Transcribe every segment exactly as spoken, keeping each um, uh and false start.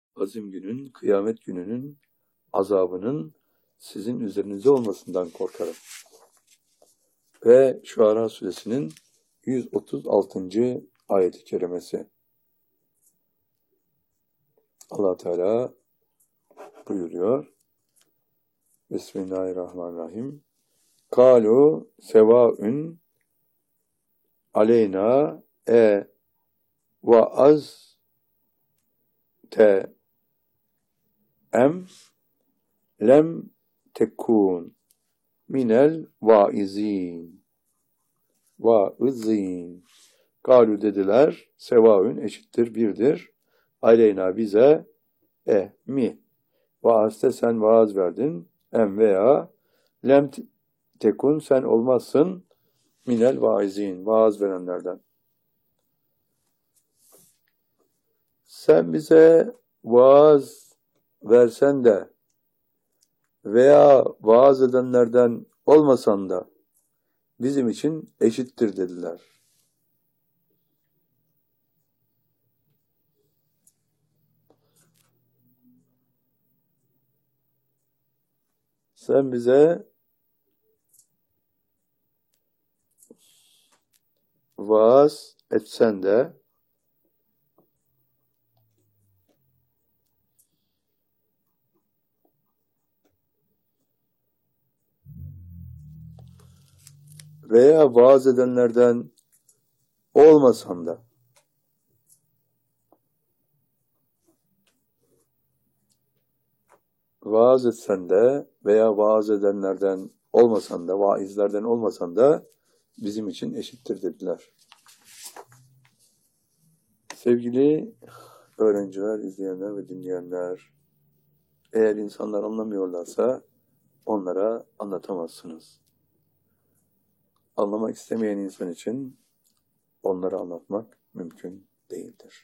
azim günün, kıyamet gününün azabının sizin üzerinize olmasından korkarım. Ve Şuara Suresinin yüz otuz altıncı ayet-i kerimesi. Allah Teala buyuruyor. Bismillahirrahmanirrahim. Kalu sevaün aleyna e vaaz te em lem tekun minel vaizin vaizin. Kalu dediler, sevaün eşittir, birdir. Aleyna bize, e mi. Vaazte sen vaaz verdin, em veya lem tekun sen olmazsın, minel vaizin, vaaz verenlerden. Sen bize vaaz versen de veya vaaz edenlerden olmasan da bizim için eşittir dediler. Sen bize vaaz etsen de veya vaaz edenlerden olmasan da vaaz etsen de veya vaaz edenlerden olmasan da, vaizlerden olmasan da bizim için eşittir dediler. Sevgili öğrenciler, izleyenler ve dinleyenler, eğer insanlar anlamıyorlarsa onlara anlatamazsınız. Anlamak istemeyen insan için onlara anlatmak mümkün değildir.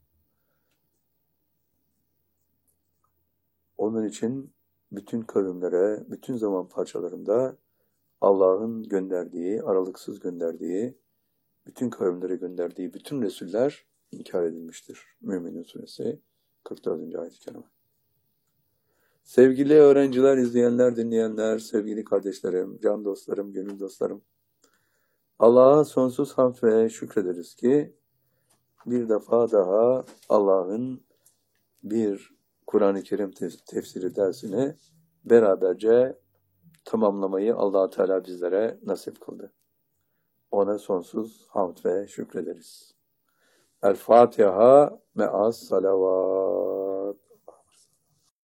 Onun için bütün kavimlere, bütün zaman parçalarında Allah'ın gönderdiği, aralıksız gönderdiği, bütün kavimlere gönderdiği bütün Resuller inkar edilmiştir. Mü'minin Suresi kırk dördüncü ayet-i kerime. Sevgili öğrenciler, izleyenler, dinleyenler, sevgili kardeşlerim, can dostlarım, gönül dostlarım, Allah'a sonsuz hamd ve şükrederiz ki bir defa daha Allah'ın bir Kur'an-ı Kerim tefsiri dersini beraberce tamamlamayı Allah Teala bizlere nasip kıldı. Ona sonsuz hamd ve şükrederiz. El Fatiha me'as salavat.